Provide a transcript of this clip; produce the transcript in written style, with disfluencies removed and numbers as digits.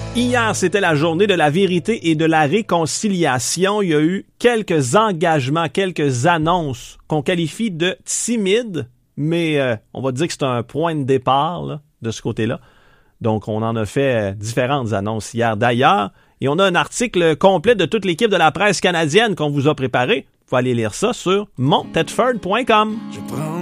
Hier, c'était la journée de la vérité et de la réconciliation. Il y a eu quelques engagements, quelques annonces qu'on qualifie de timides, mais on va dire que c'est un point de départ là, de ce côté-là. Donc, on en a fait différentes annonces hier d'ailleurs. Et on a un article complet de toute l'équipe de la presse canadienne qu'on vous a préparé. Vous pouvez aller lire ça sur monttedford.com.